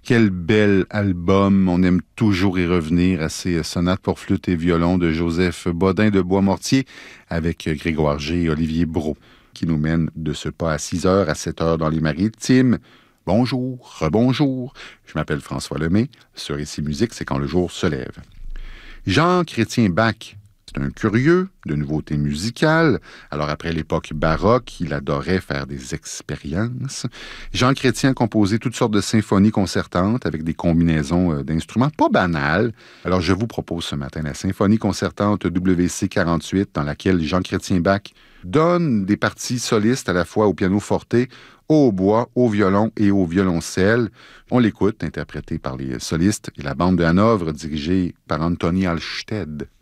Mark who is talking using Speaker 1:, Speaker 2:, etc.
Speaker 1: Quel bel album. On aime toujours y revenir à ces sonates pour flûte et violon de Joseph Bodin de Boismortier avec Grégoire G et Olivier Brault qui nous mènent de ce pas à 6 heures à 7 heures dans les Maritimes. Bonjour, rebonjour. Je m'appelle François Lemay. Sur Ici Musique, c'est quand le jour se lève. Jean-Chrétien Bach, c'est un curieux de nouveautés musicales. Alors, après l'époque baroque, il adorait faire des expériences. Jean Chrétien a composé toutes sortes de symphonies concertantes avec des combinaisons d'instruments pas banales. Alors, je vous propose ce matin la symphonie concertante WC 48, dans laquelle Jean Chrétien Bach donne des parties solistes à la fois au piano forte, au hautbois, au violon et au violoncelle. On l'écoute, interprété par les solistes et la bande de Hanovre, dirigée par Anthony Alsted.